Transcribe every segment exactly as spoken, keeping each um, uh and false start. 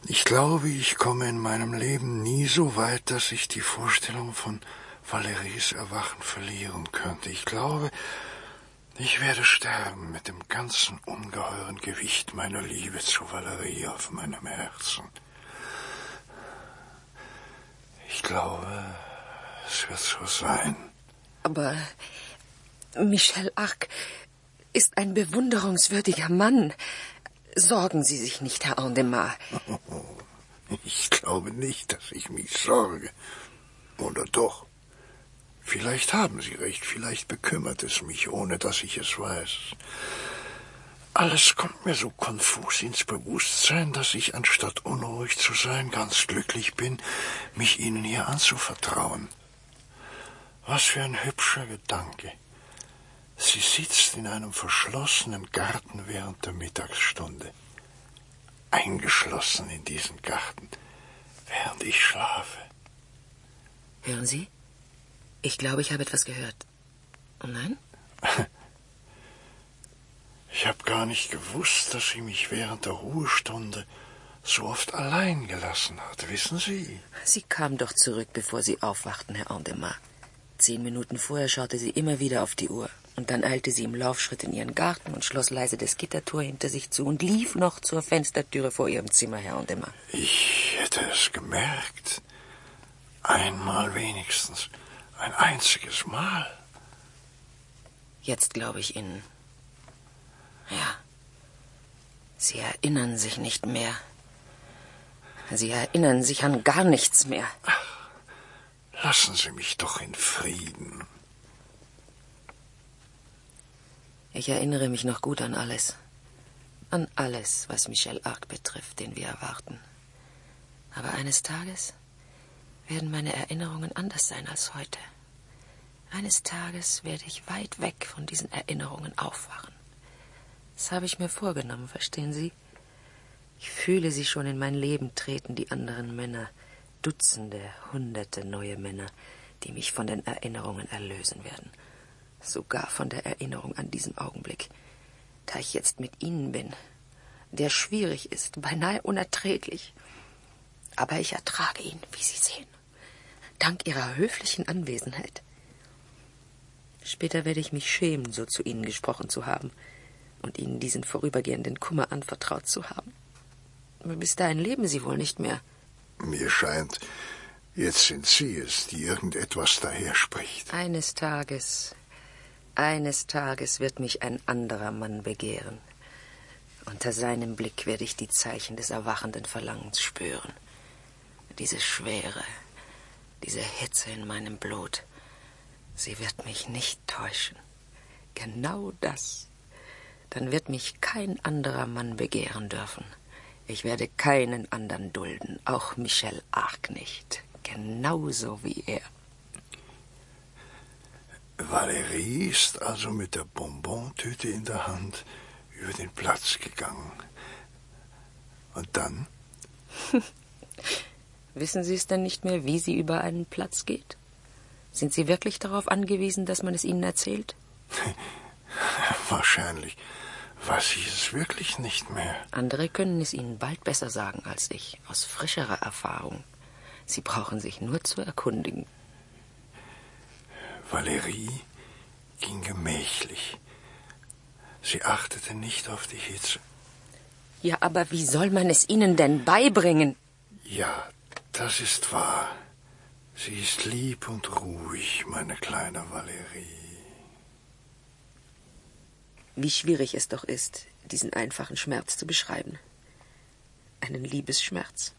Ich glaube, ich komme in meinem Leben nie so weit, dass ich die Vorstellung von Valeries Erwachen verlieren könnte. Ich glaube, ich werde sterben mit dem ganzen ungeheuren Gewicht meiner Liebe zu Valerie auf meinem Herzen. Ich glaube, es wird so sein. Aber Michel Arc ist ein bewunderungswürdiger Mann. Sorgen Sie sich nicht, Herr Andemar. Oh, ich glaube nicht, dass ich mich sorge. Oder doch? Vielleicht haben Sie recht, vielleicht bekümmert es mich, ohne dass ich es weiß. Alles kommt mir so konfus ins Bewusstsein, dass ich, anstatt unruhig zu sein, ganz glücklich bin, mich Ihnen hier anzuvertrauen. Was für ein hübscher Gedanke. Sie sitzt in einem verschlossenen Garten während der Mittagsstunde. Eingeschlossen in diesen Garten, während ich schlafe. Hören Sie? Ich glaube, ich habe etwas gehört. Oh nein? Ich habe gar nicht gewusst, dass sie mich während der Ruhestunde so oft allein gelassen hat, wissen Sie? Sie kam doch zurück, bevor Sie aufwachten, Herr Andemar. Zehn Minuten vorher schaute sie immer wieder auf die Uhr. Und dann eilte sie im Laufschritt in ihren Garten und schloss leise das Gittertor hinter sich zu und lief noch zur Fenstertüre vor ihrem Zimmer, Herr Andemar. Ich hätte es gemerkt. Einmal wenigstens. Ein einziges Mal. Jetzt glaube ich Ihnen. Ja. Sie erinnern sich nicht mehr. Sie erinnern sich an gar nichts mehr. Ach, lassen Sie mich doch in Frieden. Ich erinnere mich noch gut an alles. An alles, was Michel Arc betrifft, den wir erwarten. Aber eines Tages werden meine Erinnerungen anders sein als heute. Eines Tages werde ich weit weg von diesen Erinnerungen aufwachen. Das habe ich mir vorgenommen, verstehen Sie? Ich fühle sie schon in mein Leben treten, die anderen Männer. Dutzende, hunderte neue Männer, die mich von den Erinnerungen erlösen werden. Sogar von der Erinnerung an diesen Augenblick, da ich jetzt mit Ihnen bin, der schwierig ist, beinahe unerträglich. Aber ich ertrage ihn, wie Sie sehen, dank Ihrer höflichen Anwesenheit. Später werde ich mich schämen, so zu Ihnen gesprochen zu haben und Ihnen diesen vorübergehenden Kummer anvertraut zu haben. Aber bis dahin leben Sie wohl nicht mehr. Mir scheint, jetzt sind Sie es, die irgendetwas daher spricht. Eines Tages, eines Tages wird mich ein anderer Mann begehren. Unter seinem Blick werde ich die Zeichen des erwachenden Verlangens spüren. Diese Schwere, diese Hitze in meinem Blut, sie wird mich nicht täuschen. Genau das. Dann wird mich kein anderer Mann begehren dürfen. Ich werde keinen anderen dulden, auch Michel Arc nicht. Genauso wie er. Valerie ist also mit der Bonbontüte in der Hand über den Platz gegangen. Und dann? Wissen Sie es denn nicht mehr, wie sie über einen Platz geht? Sind Sie wirklich darauf angewiesen, dass man es Ihnen erzählt? Wahrscheinlich weiß ich es wirklich nicht mehr. Andere können es Ihnen bald besser sagen als ich, aus frischerer Erfahrung. Sie brauchen sich nur zu erkundigen. Valerie ging gemächlich. Sie achtete nicht auf die Hitze. Ja, aber wie soll man es Ihnen denn beibringen? Ja, das ist wahr. Sie ist lieb und ruhig, meine kleine Valerie. Wie schwierig es doch ist, diesen einfachen Schmerz zu beschreiben. Einen Liebesschmerz.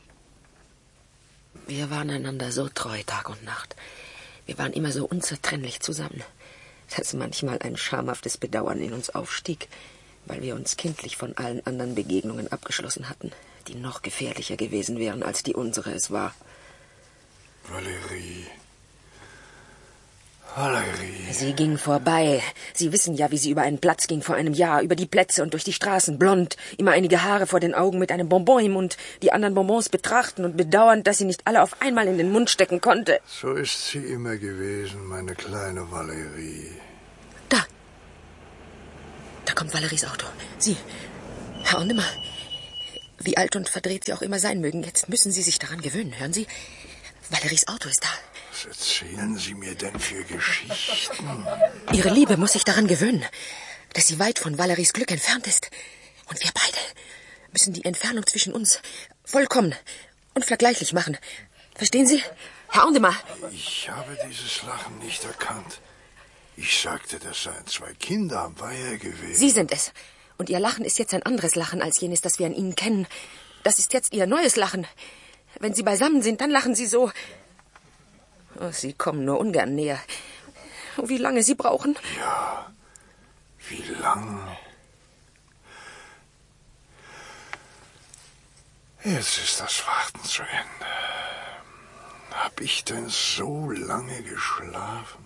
Wir waren einander so treu, Tag und Nacht. Wir waren immer so unzertrennlich zusammen, dass manchmal ein schamhaftes Bedauern in uns aufstieg, weil wir uns kindlich von allen anderen Begegnungen abgeschlossen hatten, die noch gefährlicher gewesen wären, als die unsere es war. Valerie. Valerie. Sie ging vorbei. Sie wissen ja, wie sie über einen Platz ging vor einem Jahr, über die Plätze und durch die Straßen, blond, immer einige Haare vor den Augen mit einem Bonbon im Mund, die anderen Bonbons betrachten und bedauernd, dass sie nicht alle auf einmal in den Mund stecken konnte. So ist sie immer gewesen, meine kleine Valerie. Da. Da kommt Valeries Auto. Sie, Herr Andemar, Wie alt und verdreht Sie auch immer sein mögen, jetzt müssen Sie sich daran gewöhnen, hören Sie? Valeries Auto ist da. Was erzählen Sie mir denn für Geschichten? Ihre Liebe muss sich daran gewöhnen, dass sie weit von Valeries Glück entfernt ist. Und wir beide müssen die Entfernung zwischen uns vollkommen unvergleichlich machen. Verstehen Sie? Herr Andemar. Ich habe dieses Lachen nicht erkannt. Ich sagte, das seien zwei Kinder am Weiher gewesen. Sie sind es. Und Ihr Lachen ist jetzt ein anderes Lachen als jenes, das wir an Ihnen kennen. Das ist jetzt Ihr neues Lachen. Wenn Sie beisammen sind, dann lachen Sie so. Oh, Sie kommen nur ungern näher. Wie lange Sie brauchen? Ja, wie lang? Jetzt ist das Warten zu Ende. Hab ich denn so lange geschlafen?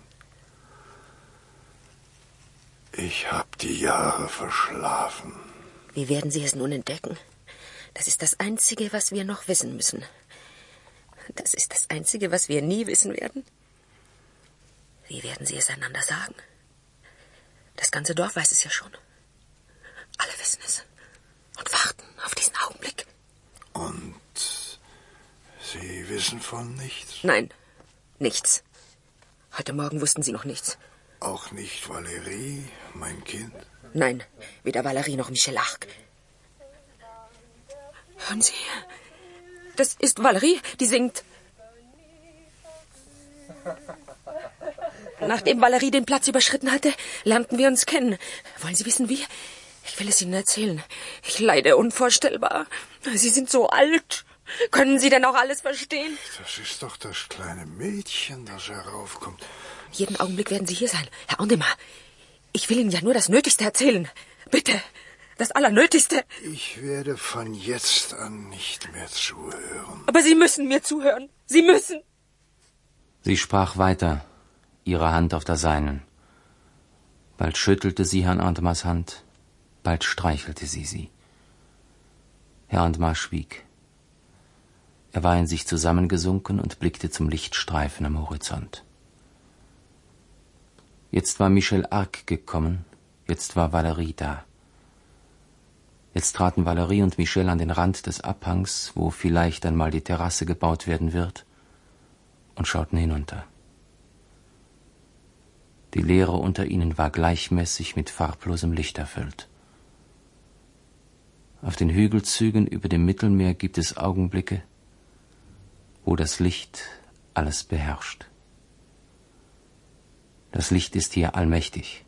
Ich hab die Jahre verschlafen. Wie werden Sie es nun entdecken? Das ist das Einzige, was wir noch wissen müssen. Das ist das Einzige, was wir nie wissen werden. Wie werden Sie es einander sagen? Das ganze Dorf weiß es ja schon. Alle wissen es. Und warten auf diesen Augenblick. Und Sie wissen von nichts? Nein, nichts. Heute Morgen wussten Sie noch nichts. Auch nicht Valerie, mein Kind? Nein, weder Valerie noch Michel Arc. Hören Sie, das ist Valerie, die singt. Nachdem Valerie den Platz überschritten hatte, lernten wir uns kennen. Wollen Sie wissen, wie? Ich will es Ihnen erzählen. Ich leide unvorstellbar. Sie sind so alt. Können Sie denn auch alles verstehen? Das ist doch das kleine Mädchen, das heraufkommt. Jeden Augenblick werden Sie hier sein, Herr Andemar. Ich will Ihnen ja nur das Nötigste erzählen. Bitte, das Allernötigste. Ich werde von jetzt an nicht mehr zuhören. Aber Sie müssen mir zuhören. Sie müssen. Sie sprach weiter, ihre Hand auf der seinen. Bald schüttelte sie Herrn Andemars Hand, bald streichelte sie sie. Herr Andemar schwieg. Er war in sich zusammengesunken und blickte zum Lichtstreifen am Horizont. Jetzt war Michel Arc gekommen, jetzt war Valerie da. Jetzt traten Valerie und Michel an den Rand des Abhangs, wo vielleicht einmal die Terrasse gebaut werden wird, und schauten hinunter. Die Leere unter ihnen war gleichmäßig mit farblosem Licht erfüllt. Auf den Hügelzügen über dem Mittelmeer gibt es Augenblicke, wo das Licht alles beherrscht. Das Licht ist hier allmächtig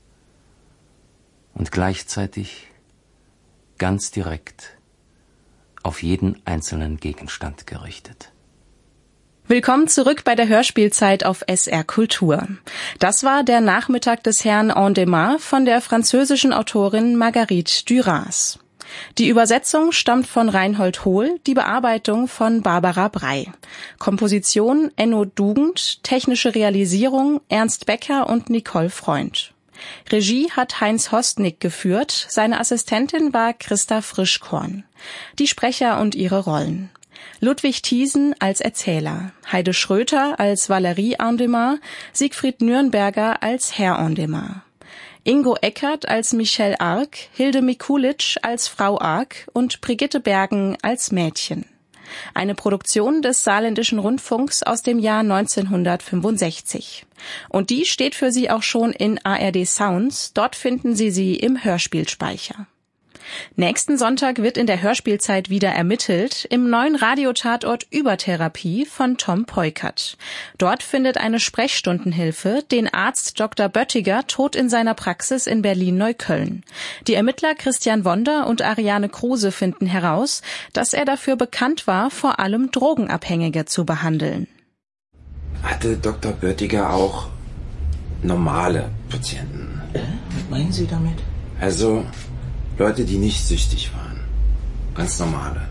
und gleichzeitig ganz direkt auf jeden einzelnen Gegenstand gerichtet. Willkommen zurück bei der Hörspielzeit auf S R Kultur. Das war der Nachmittag des Herrn Andemar von der französischen Autorin Marguerite Duras. Die Übersetzung stammt von Reinhold Hohl, die Bearbeitung von Barbara Brey. Komposition Enno Dugend, technische Realisierung Ernst Becker und Nicole Freund. Regie hat Heinz Hostnick geführt, seine Assistentin war Christa Frischkorn. Die Sprecher und ihre Rollen: Ludwig Thiesen als Erzähler, Heide Schröter als Valerie Andemar, Siegfried Nürnberger als Herr Andemar. Ingo Eckert als Michel Arc, Hilde Mikulic als Frau Arc und Brigitte Bergen als Mädchen. Eine Produktion des Saarländischen Rundfunks aus dem Jahr neunzehnhundertfünfundsechzig. Und die steht für Sie auch schon in A R D Sounds, dort finden Sie sie im Hörspielspeicher. Nächsten Sonntag wird in der Hörspielzeit wieder ermittelt im neuen Radiotatort Übertherapie von Tom Peukert. Dort findet eine Sprechstundenhilfe den Arzt Doktor Böttiger tot in seiner Praxis in Berlin-Neukölln. Die Ermittler Christian Wonder und Ariane Kruse finden heraus, dass er dafür bekannt war, vor allem Drogenabhängige zu behandeln. Hatte Doktor Böttiger auch normale Patienten? Äh, was meinen Sie damit? Also Leute, die nicht süchtig waren. Ganz normale.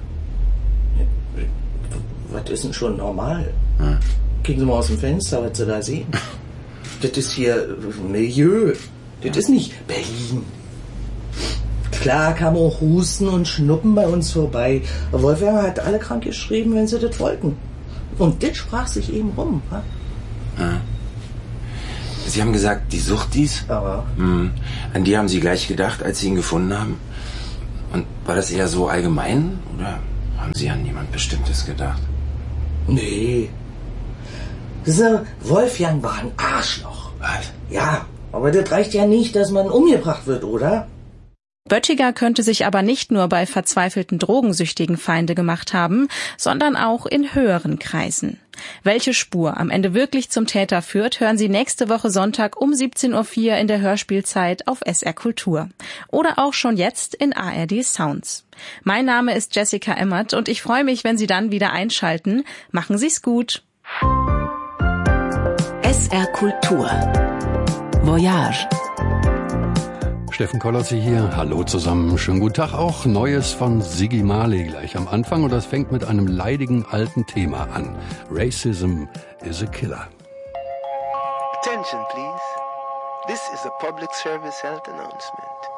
Was ist denn schon normal? Hm. Kriegen Sie mal aus dem Fenster, was Sie da sehen. Das ist hier Milieu. Das ist nicht Berlin. Klar kann man auch husten und schnuppen bei uns vorbei. Wolfgang hat alle krank geschrieben, wenn sie das wollten. Und das sprach sich eben rum. Ha? Hm. Sie haben gesagt, die Suchtis? Aber. Hm. An die haben Sie gleich gedacht, als Sie ihn gefunden haben? Und war das eher so allgemein oder haben Sie an niemand Bestimmtes gedacht? Nee. Dieser Wolfgang war ein Arschloch. Was? Ja, aber das reicht ja nicht, dass man umgebracht wird, oder? Böttiger könnte sich aber nicht nur bei verzweifelten Drogensüchtigen Feinde gemacht haben, sondern auch in höheren Kreisen. Welche Spur am Ende wirklich zum Täter führt, hören Sie nächste Woche Sonntag um siebzehn Uhr vier in der Hörspielzeit auf S R Kultur. Oder auch schon jetzt in A R D Sounds. Mein Name ist Jessica Emmert und ich freue mich, wenn Sie dann wieder einschalten. Machen Sie's gut. S R Kultur. Voyage. Steffen Kollerzi hier. Hallo zusammen. Schönen guten Tag auch. Neues von Ziggy Marley gleich am Anfang. Und das fängt mit einem leidigen alten Thema an. Racism is a killer. Attention, please. This is a public service health announcement.